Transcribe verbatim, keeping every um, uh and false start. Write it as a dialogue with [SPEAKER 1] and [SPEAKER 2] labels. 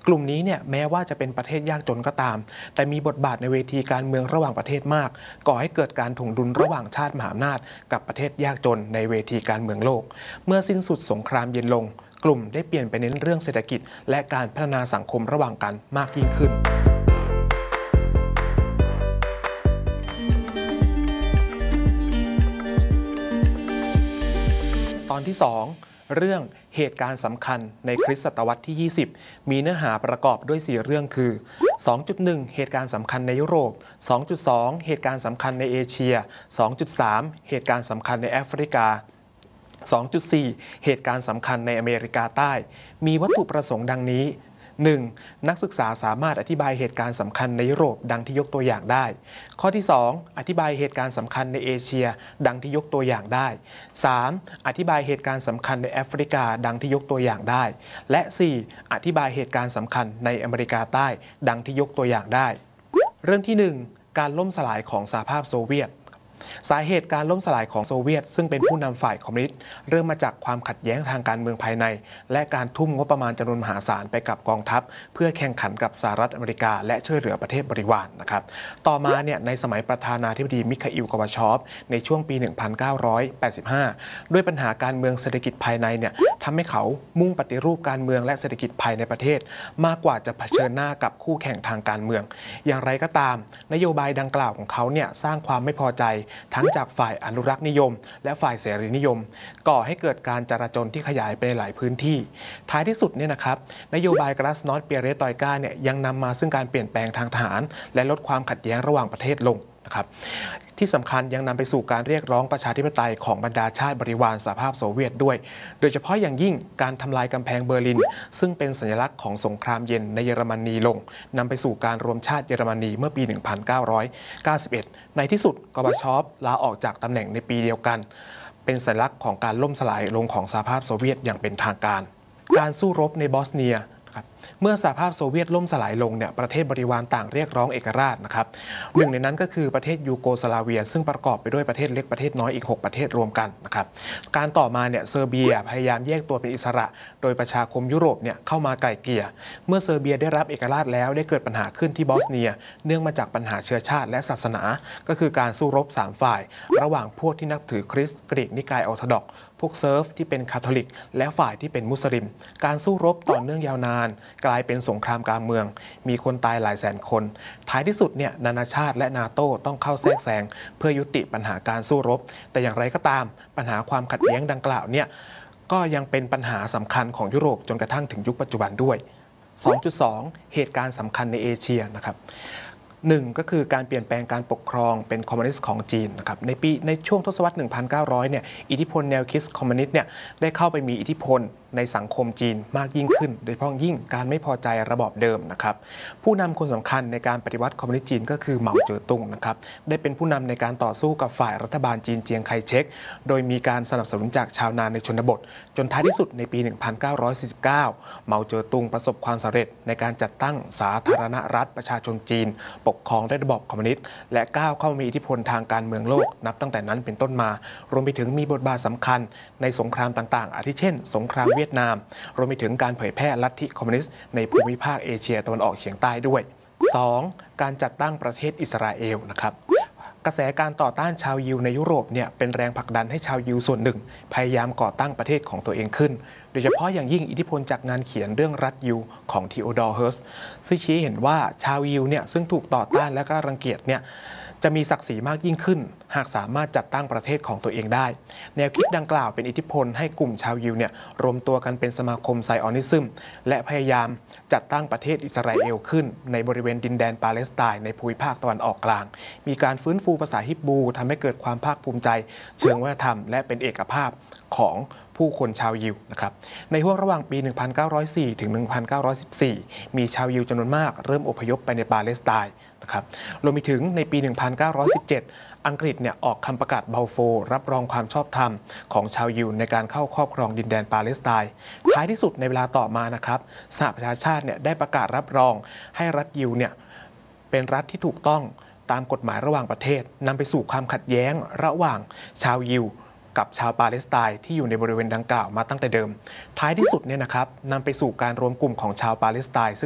[SPEAKER 1] กลุ่มนี้เนี่ยแม้ว่าจะเป็นประเทศยากจนก็ตามแต่มีบทบาทในเวทีการเมืองระหว่างประเทศมากก่อให้เกิดการถ่วงดุลระหว่างชาติมหาอำนาจกับประเทศยากจนในเวทีการเมืองโลกเมื่อสิ้นสุดสงครามเย็นลงกลุ่มได้เปลี่ยนไปเน้นเรื่องเศรษฐกิจและการพัฒนาสังคมระหว่างกันมากยิ่งขึ้นตอนที่สองเรื่องเหตุการณ์สำคัญในคริสตศตวรรษที่ยี่สิบมีเนื้อหาประกอบด้วยสี่เรื่องคือ สองจุดหนึ่ง เหตุการณ์สำคัญในยุโรป สองจุดสอง เหตุการณ์สำคัญในเอเชีย สองจุดสาม เหตุการณ์สำคัญในแอฟริกา สองจุดสี่ เหตุการณ์สำคัญในอเมริกาใต้มีวัตถุประสงค์ดังนี้ หนึ่ง. นักศึกษาสามารถอธิบายเหตุการณ์สำคัญในยุโรปดังที่ยกตัวอย่างได้ข้อที่สองอธิบายเหตุการณ์สำคัญในเอเชียดังที่ยกตัวอย่างได้ สาม. อธิบายเหตุการณ์สำคัญในแอฟริกาดังที่ยกตัวอย่างได้และ สี่. อธิบายเหตุการณ์สำคัญในอเมริกาใต้ดังที่ยกตัวอย่างได้เรื่องที่หนึ่งการล่มสลายของสหภาพโซเวียตสาเหตุการล่มสลายของโซเวียตซึ่งเป็นผู้นำฝ่ายคอมมิวนิสต์เริ่มมาจากความขัดแย้งทางการเมืองภายในและการทุ่มงบประมาณจำนวนมหาศาลไปกับกองทัพเพื่อแข่งขันกับสหรัฐอเมริกาและช่วยเหลือประเทศบริวาร นะครับต่อมาเนี่ยในสมัยประธานาธิบดีมิคาอิล กอร์บาชอฟในช่วงปี หนึ่งพันเก้าร้อยแปดสิบห้า ด้วยปัญหาการเมืองเศรษฐกิจภายในเนี่ยทำให้เขามุ่งปฏิรูปการเมืองและเศรษฐกิจภายในประเทศมากกว่าจะเผชิญหน้ากับคู่แข่งทางการเมืองอย่างไรก็ตามนโยบายดังกล่าวของเขาเนี่ยสร้างความไม่พอใจทั้งจากฝ่ายอนุรักษ์นิยมและฝ่ายเสรีนิยมก่อให้เกิดการจราจรที่ขยายไปในหลายพื้นที่ท้ายที่สุดเนี่ยนะครับนโยบายกลาสนอตเปียเรตอยกาเนี่ยยังนำมาซึ่งการเปลี่ยนแปลงทางทหารและลดความขัดแย้งระหว่างประเทศลงนะครับที่สำคัญยังนำไปสู่การเรียกร้องประชาธิปไตยของบรรดาชาติบริวารสหภาพโซเวียตด้วยโดยเฉพาะอย่างยิ่งการทำลายกำแพงเบอร์ลินซึ่งเป็นสัญลักษณ์ของสงครามเย็นในเยอรมนีลงนำไปสู่การรวมชาติเยอรมนีเมื่อปี หนึ่งพันเก้าร้อยเก้าสิบเอ็ด ในที่สุดกอร์บาชอฟลาออกจากตำแหน่งในปีเดียวกันเป็นสัญลักษณ์ของการล่มสลายลงของสหภาพโซเวียตอย่างเป็นทางการการสู้รบในบอสเนียเมื่อสหภาพโซเวียตล่มสลายลงเนี่ยประเทศบริวารต่างเรียกร้องเอกราชนะครับหนึ่งในนั้นก็คือประเทศยูโกสลาเวียซึ่งประกอบไปด้วยประเทศเล็กประเทศน้อยอีกหกประเทศรวมกันนะครับการต่อมาเนี่ยเซอร์เบียพยายามแยกตัวเป็นอิสระโดยประชาคมยุโรปเนี่ยเข้ามาไกล่เกลี่ยเมื่อเซอร์เบียได้รับเอกราชแล้วได้เกิดปัญหาขึ้นที่บอสเนียเนื่องมาจากปัญหาเชื้อชาติและศาสนาก็คือการสู้รบสามฝ่ายระหว่างพวกที่นับถือคริสต์กรีกนิกายออร์โธดอกซ์พวกเซิร์ฟที่เป็นคาทอลิกและฝ่ายที่เป็นมุสลิมการสู้รบต่อเนื่องยาวนานกลายเป็นสงครามกลางเมืองมีคนตายหลายแสนคนท้ายที่สุดเนี่ยนานาชาติและนาโต้ต้องเข้าแทรกแซงเพื่อยุติปัญหาการสู้รบแต่อย่างไรก็ตามปัญหาความขัดแย้งดังกล่าวเนี่ยก็ยังเป็นปัญหาสำคัญของยุโรปจนกระทั่งถึงยุคปัจจุบันด้วย สองจุดสอง เหตุการณ์สำคัญในเอเชียนะครับหนึ่งก็คือการเปลี่ยนแปลงการปกครองเป็นคอมมิวนิสต์ของจีนนะครับในปีในช่วงทศวรรษ หนึ่งพันเก้าร้อย เนี่ยอิทธิพลแนวคิดคอมมิวนิสต์เนี่ยได้เข้าไปมีอิทธิพลในสังคมจีนมากยิ่งขึ้นโดยเฉพาะยิ่งการไม่พอใจระบอบเดิมนะครับผู้นำคนสำคัญในการปฏิวัติคอมมิวนิสต์จีนก็คือเหมาเจ๋อตุงนะครับได้เป็นผู้นำในการต่อสู้กับฝ่ายรัฐบาลจีนเจียงไคเชกโดยมีการสนับสนุนจากชาวนาในชนบทจนท้ายที่สุดในปี หนึ่งพันเก้าร้อยสี่สิบเก้า เหมาเจ๋อตุงประสบความสำเร็จในการจัดตั้งสาธารณรัฐประชาชนจีนปกครองด้วยระบอบคอมมิวนิสต์และก้าวเข้ามีอิทธิพลทางการเมืองโลกนับตั้งแต่นั้นเป็นต้นมารวมไปถึงมีบทบาทสำคัญในสงครามต่างๆอาทิเช่นสงครามเวียดนามรวมไปถึงการเผยแพร่ลัทธิคอมมิวนิสต์ในภูมิภาคเอเชียตะวันออกเฉียงใต้ด้วย สอง. การจัดตั้งประเทศอิสราเอลนะครับกระแสการต่อต้านชาวยิวในยุโรปเนี่ยเป็นแรงผลักดันให้ชาวยิวส่วนหนึ่งพยายามก่อตั้งประเทศของตัวเองขึ้นโดยเฉพาะอย่างยิ่งอิทธิพลจากงานเขียนเรื่องรัฐยิวของทีโอดอร์ เฮิร์สซึ่งชี้เห็นว่าชาวยิวเนี่ยซึ่งถูกต่อต้านและก็รังเกียจเนี่ยจะมีศักดิ์ศรีมากยิ่งขึ้นหากสามารถจัดตั้งประเทศของตัวเองได้แนวคิดดังกล่าวเป็นอิทธิพลให้กลุ่มชาวยิวเนี่ยรวมตัวกันเป็นสมาคมไซออนิซึมและพยายามจัดตั้งประเทศอิสราเอลขึ้นในบริเวณดินแดนปาเลสไตน์ในภูมิภาคตะวันออกกลางมีการฟื้นฟูภาษาฮิบรูทำให้เกิดความภาคภูมิใจเชิงวัฒนธรรมและเป็นเอกภาพของผู้คนชาวยิวนะครับในห่วงระหว่างปี หนึ่งพันเก้าร้อยสี่ ถึง หนึ่งพันเก้าร้อยสิบสี่ มีชาวยิวจำนวนมากเริ่มอพยพไปในปาเลสไตน์นะครับรวมไปถึงในปี หนึ่งพันเก้าร้อยสิบเจ็ด อังกฤษเนี่ยออกคำประกาศบัลโฟร์รับรองความชอบธรรมของชาวยิวในการเข้าครอบครองดินแดนปาเลสไตน์ท้ายที่สุดในเวลาต่อมานะครับสหประชาชาติเนี่ยได้ประกาศรับรองให้รัฐยิวเนี่ยเป็นรัฐที่ถูกต้องตามกฎหมายระหว่างประเทศนำไปสู่ความขัดแย้งระหว่างชาวยิวกับชาวปาเลสไตน์ที่อยู่ในบริเวณดังกล่าวมาตั้งแต่เดิมท้ายที่สุดเนี่ยนะครับนำไปสู่การรวมกลุ่มของชาวปาเลสไตน์